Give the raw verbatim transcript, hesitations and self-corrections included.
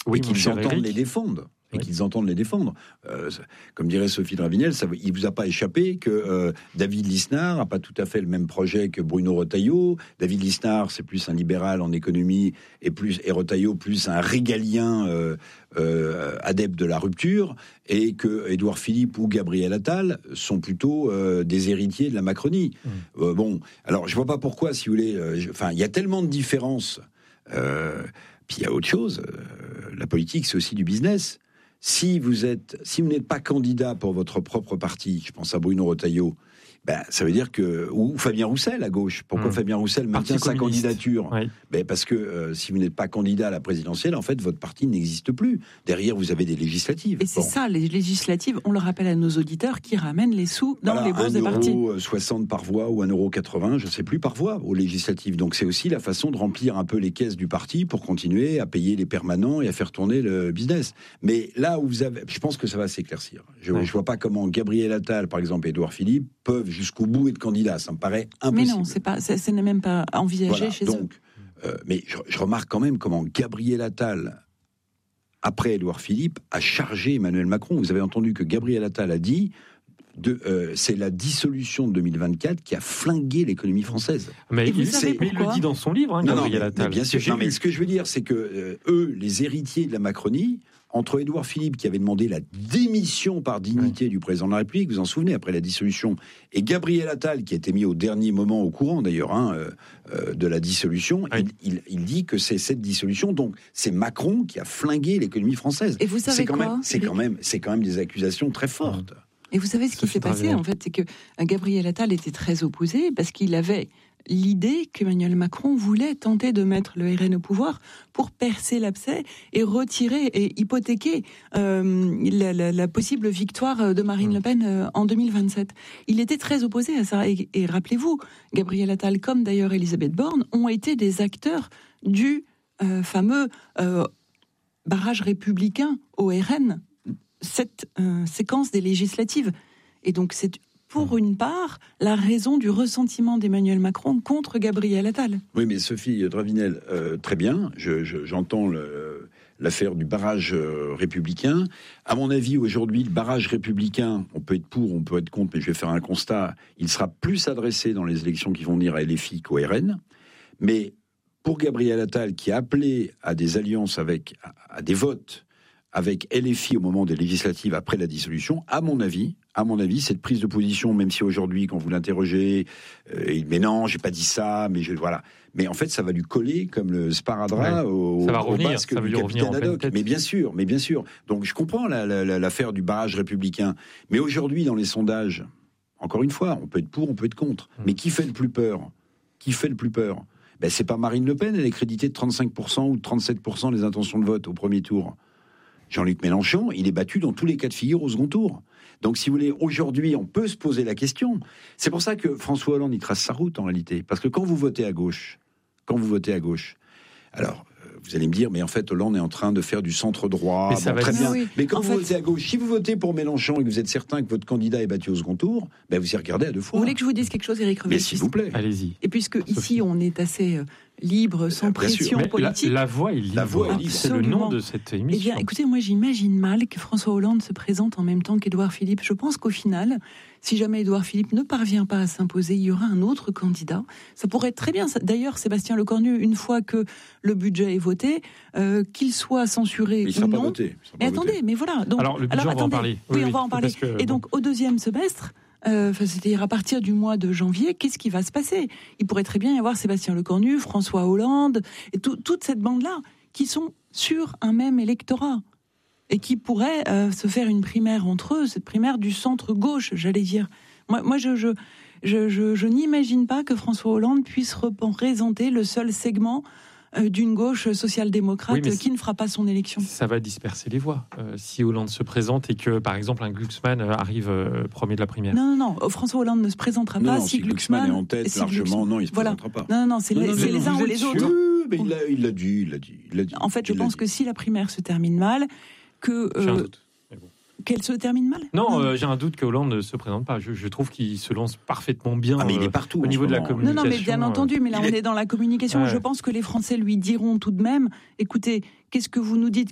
oui, et qu'ils entendent Eric. les défendre. Et oui. qu'ils entendent les défendre. Euh, comme dirait Sophie de Ravinel, ça, il ne vous a pas échappé que euh, David Lisnard n'a pas tout à fait le même projet que Bruno Retailleau. David Lisnard, c'est plus un libéral en économie, et, plus, et Retailleau, plus un régalien euh, euh, adepte de la rupture, et que Édouard Philippe ou Gabriel Attal sont plutôt euh, des héritiers de la Macronie. Mmh. Euh, bon, alors je ne vois pas pourquoi, si vous voulez... Enfin, euh, il y a tellement de différences. Euh, puis il y a autre chose. Euh, la politique, c'est aussi du business. Si vous êtes, si vous n'êtes pas candidat pour votre propre parti, je pense à Bruno Retailleau, ben, ça veut dire que... Ou Fabien Roussel, à gauche. Pourquoi mmh. Fabien Roussel maintient sa candidature ? Oui. Ben, parce que euh, si vous n'êtes pas candidat à la présidentielle, en fait, votre parti n'existe plus. Derrière, vous avez des législatives. Et c'est bon. ça, les législatives, on le rappelle à nos auditeurs, qui ramènent les sous dans voilà, les bourses des partis. un euro soixante par voix ou un euro quatre-vingts, je ne sais plus, par voix aux législatives. Donc c'est aussi la façon de remplir un peu les caisses du parti pour continuer à payer les permanents et à faire tourner le business. Mais là où vous avez... Je pense que ça va s'éclaircir. Je ne ouais. vois pas comment Gabriel Attal, par exemple, et Édouard Philippe peuvent jusqu'au bout être candidats. Ça me paraît impossible. Mais non, c'est pas, c'est, ce n'est même pas envisagé voilà, chez donc, eux. Euh, mais je, je remarque quand même comment Gabriel Attal, après Édouard Philippe, a chargé Emmanuel Macron. Vous avez entendu que Gabriel Attal a dit de, euh, c'est la dissolution de deux mille vingt-quatre qui a flingué l'économie française. Mais il, c'est, mais il le dit dans son livre, hein, non, Gabriel non, mais, Attal. Mais bien sûr. Non, mais ce que je veux dire, c'est que euh, eux, les héritiers de la Macronie, entre Édouard Philippe, qui avait demandé la démission par dignité oui. du président de la République, vous vous en souvenez, après la dissolution, et Gabriel Attal, qui a été mis au dernier moment au courant, d'ailleurs, hein, euh, de la dissolution, oui. il, il, il dit que c'est cette dissolution, donc c'est Macron qui a flingué l'économie française. Et vous savez c'est quand quoi même, c'est, quand même, c'est quand même des accusations très fortes. Et vous savez ce qui s'est passé, en fait, c'est que Gabriel Attal était très opposé, parce qu'il avait... l'idée qu'Emmanuel Macron voulait tenter de mettre le R N au pouvoir pour percer l'abcès et retirer et hypothéquer euh, la, la, la possible victoire de Marine Le Pen euh, en deux mille vingt-sept. Il était très opposé à ça. Et, et rappelez-vous, Gabriel Attal, comme d'ailleurs Elisabeth Borne, ont été des acteurs du euh, fameux euh, barrage républicain au R N, cette euh, séquence des législatives. Et donc c'est... pour une part, la raison du ressentiment d'Emmanuel Macron contre Gabriel Attal. Oui, mais Sophie Dravinel, euh, très bien, je, je, j'entends le, l'affaire du barrage euh, républicain. À mon avis, aujourd'hui, le barrage républicain, on peut être pour, on peut être contre, mais je vais faire un constat, il sera plus adressé dans les élections qui vont venir à L F I qu'au R N. Mais pour Gabriel Attal, qui a appelé à des alliances avec, à, à des votes avec L F I au moment des législatives après la dissolution, à mon avis, à mon avis, cette prise de position, même si aujourd'hui, quand vous l'interrogez, euh, il mais non, j'ai pas dit ça, mais je voilà. Mais en fait, ça va lui coller comme le sparadrap ouais, au, ça va au revenir, basque ça va du lui capitaine Haddock. Mais bien sûr, mais bien sûr. Donc je comprends la, la, la, l'affaire du barrage républicain. Mais aujourd'hui, dans les sondages, encore une fois, on peut être pour, on peut être contre. Mmh. Mais qui fait le plus peur ? Qui fait le plus peur ? Ben c'est pas Marine Le Pen, elle est créditée de trente-cinq pour cent ou de trente-sept pour cent des intentions de vote au premier tour. Jean-Luc Mélenchon, il est battu dans tous les cas de figure au second tour. Donc, si vous voulez, aujourd'hui, on peut se poser la question. C'est pour ça que François Hollande, il trace sa route, en réalité. Parce que quand vous votez à gauche, quand vous votez à gauche, alors, vous allez me dire, mais en fait, Hollande est en train de faire du centre-droit. Mais ça bon, va très être... bien. Oui. Mais quand en vous fait... votez à gauche, si vous votez pour Mélenchon et que vous êtes certain que votre candidat est battu au second tour, ben vous y regardez à deux fois. Vous voulez que je vous dise quelque chose, Éric Revel ? Mais s'il vous plaît. Allez-y. Et puisque Sophie. ici, on est assez euh, libre, sans Bien pression sûr. politique... La, la voix est libre. La voix est libre. C'est le nom de cette émission. Eh bien, écoutez, moi, j'imagine mal que François Hollande se présente en même temps qu'Édouard Philippe. Je pense qu'au final, si jamais Édouard Philippe ne parvient pas à s'imposer, il y aura un autre candidat. Ça pourrait être très bien. D'ailleurs, Sébastien Lecornu, une fois que le budget est voté, euh, qu'il soit censuré il ou non... Pas voté. Mais attendez, voté. mais voilà. Donc, alors, le budget, alors, on va en parler. Oui, oui, on va en parler. Que, Et donc, bon. au deuxième semestre... Euh, c'est-à-dire à partir du mois de janvier, qu'est-ce qui va se passer ? Il pourrait très bien y avoir Sébastien Lecornu, François Hollande, et tout, toute cette bande-là, qui sont sur un même électorat, et qui pourraient euh, se faire une primaire entre eux, cette primaire du centre-gauche, j'allais dire. Moi, moi je, je, je, je, je n'imagine pas que François Hollande puisse représenter le seul segment d'une gauche social-démocrate oui, qui ne fera pas son élection. Ça va disperser les voix. Euh, si Hollande se présente et que, par exemple, un Glucksmann arrive euh, premier de la primaire. Non, non, non. François Hollande ne se présentera non, pas. Non, si, si Glucksmann, Glucksmann est en tête, si largement, Glucksmann... non, il ne se voilà. présentera pas. Non, non, c'est, non, les, non, c'est non, les uns ou les autres. Oui, mais il l'a, il l'a dit, il l'a dit, il l'a dit. En fait, je pense dit. que si la primaire se termine mal, que... J'ai euh, un doute. Qu'elle se termine mal ? Non, non. Euh, j'ai un doute que Hollande ne se présente pas. Je, je trouve qu'il se lance parfaitement bien. Ah, mais il est partout euh, au niveau de la communication. Non, non, mais bien entendu, mais là on est dans la communication. Ouais. Je pense que les Français lui diront tout de même, écoutez, qu'est-ce que vous nous dites ?